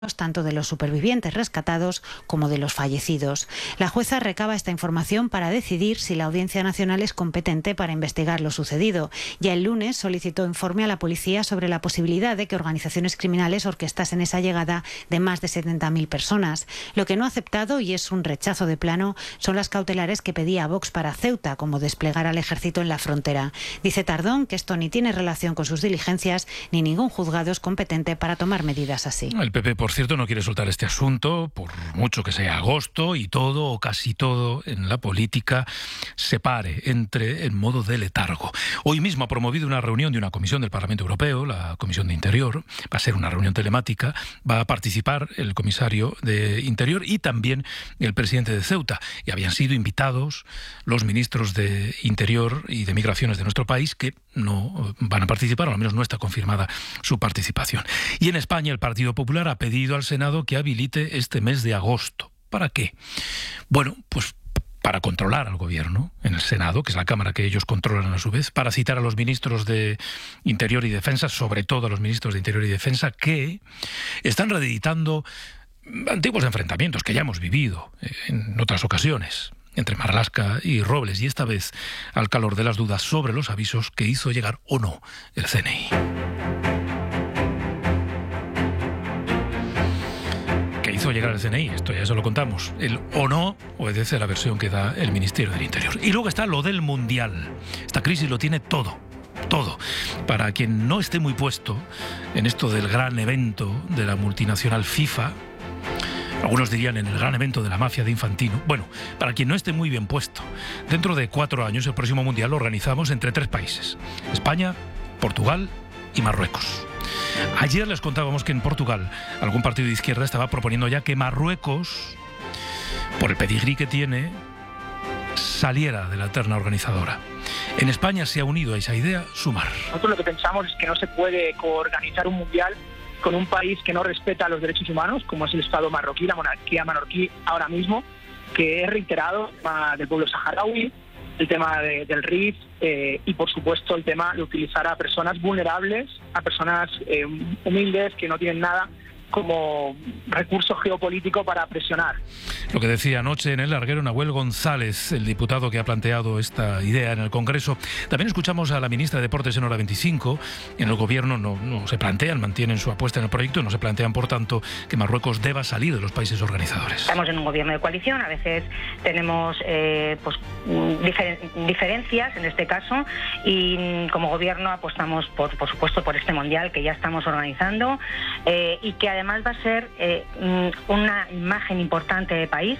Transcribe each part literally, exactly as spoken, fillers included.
tanto de los supervivientes rescatados como de los fallecidos. La jueza recaba esta información para decidir si la Audiencia Nacional es competente para investigar lo sucedido. Ya el lunes solicitó informe a la policía sobre la posibilidad de que organizaciones criminales orquestasen esa llegada de más de setenta mil personas. Lo que no ha aceptado, y es un rechazo de plano, son las cautelares que pedía Vox para Ceuta, como desplegar al ejército en la frontera. Dice Tardón que esto ni tiene relación con sus diligencias, ni ningún juzgado es competente para tomar medidas así. El P P, por cierto, no quiere soltar este asunto, por mucho que sea agosto y todo o casi todo en la política se pare, entre en modo de letargo. Hoy mismo ha promovido una reunión de una comisión del Parlamento Europeo, la Comisión de Interior. Va a ser una reunión telemática, va a participar el comisario de Interior y también el presidente de Ceuta. Y habían sido invitados los ministros de Interior y de Migraciones de nuestro país, que no van a participar, o al menos no está confirmada su participación. Y en España el Partido Popular ha pedido al Senado que habilite este mes de agosto. ¿Para qué? Bueno, pues para controlar al gobierno en el Senado, que es la Cámara que ellos controlan a su vez, para citar a los ministros de Interior y Defensa, sobre todo a los ministros de Interior y Defensa, que están reeditando antiguos enfrentamientos que ya hemos vivido en otras ocasiones entre Marlaska y Robles, y esta vez al calor de las dudas sobre los avisos que hizo llegar o no el C N I. Hizo llegar el C N I, esto ya se lo contamos. El o no obedece a la versión que da el Ministerio del Interior. Y luego está lo del Mundial. Esta crisis lo tiene todo, todo. Para quien no esté muy puesto en esto del gran evento de la multinacional FIFA, algunos dirían en el gran evento de la mafia de Infantino, bueno, para quien no esté muy bien puesto, dentro de cuatro años el próximo Mundial lo organizamos entre tres países: España, Portugal y Marruecos. Ayer les contábamos que en Portugal algún partido de izquierda estaba proponiendo ya que Marruecos, por el pedigrí que tiene, saliera de la terna organizadora. En España se ha unido a esa idea Sumar. Nosotros lo que pensamos es que no se puede coorganizar un mundial con un país que no respeta los derechos humanos, como es el Estado marroquí, la monarquía marroquí ahora mismo, que es reiterado el tema del pueblo saharaui, el tema de, del R I F eh, y, por supuesto, el tema de utilizar a personas vulnerables, a personas eh, humildes que no tienen nada como recurso geopolítico para presionar. Lo que decía anoche en el larguero Nahuel González, el diputado que ha planteado esta idea en el Congreso. También escuchamos a la ministra de Deportes en Hora veinticinco. En el Gobierno no, no se plantean, mantienen su apuesta en el proyecto y no se plantean, por tanto, que Marruecos deba salir de los países organizadores. Estamos en un gobierno de coalición, a veces tenemos eh, pues, difer- diferencias en este caso, y como Gobierno apostamos, por, por supuesto, por este Mundial que ya estamos organizando eh, y que además Además va a ser eh, una imagen importante de país.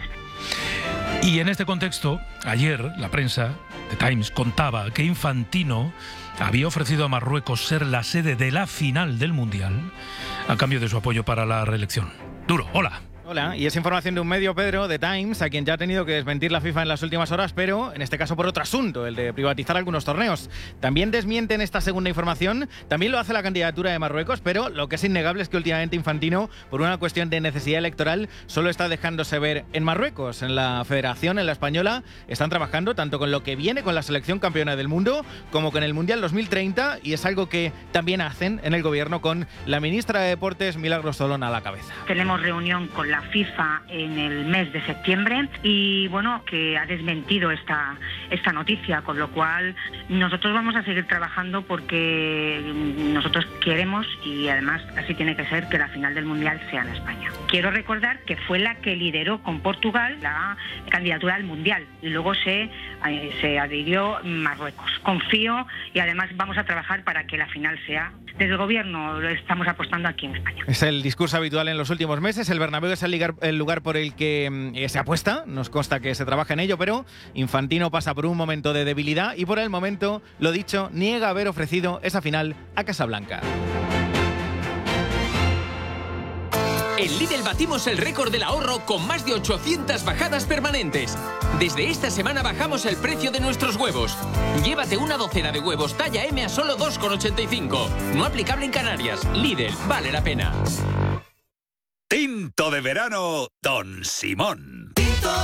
Y en este contexto, ayer la prensa, The Times, contaba que Infantino había ofrecido a Marruecos ser la sede de la final del Mundial a cambio de su apoyo para la reelección. Duro, hola. Hola, y es información de un medio, Pedro, The Times, a quien ya ha tenido que desmentir la FIFA en las últimas horas, pero en este caso por otro asunto, el de privatizar algunos torneos. También desmienten esta segunda información, también lo hace la candidatura de Marruecos, pero lo que es innegable es que últimamente Infantino, por una cuestión de necesidad electoral, solo está dejándose ver en Marruecos. En la Federación, en la Española, están trabajando tanto con lo que viene con la selección campeona del mundo, como con el Mundial dos mil treinta, y es algo que también hacen en el Gobierno con la ministra de Deportes, Milagros Tolón, a la cabeza. Tenemos reunión con la FIFA en el mes de septiembre y bueno, que ha desmentido esta, esta noticia, con lo cual nosotros vamos a seguir trabajando porque nosotros queremos, y además así tiene que ser, que la final del Mundial sea en España. Quiero recordar que fue la que lideró con Portugal la candidatura al Mundial y luego se, eh, se adhirió Marruecos. Confío y además vamos a trabajar para que la final sea. Desde el Gobierno lo estamos apostando aquí en España. Es el discurso habitual en los últimos meses. El Bernabéu es el lugar, el lugar por el que eh, se apuesta. Nos consta que se trabaja en ello, pero Infantino pasa por un momento de debilidad y por el momento, lo dicho, niega haber ofrecido esa final a Casablanca. En Lidl batimos el récord del ahorro con más de ochocientas bajadas permanentes. Desde esta semana bajamos el precio de nuestros huevos. Llévate una docena de huevos talla eme a solo dos con ochenta y cinco. No aplicable en Canarias. Lidl, vale la pena. Tinto de verano Don Simón.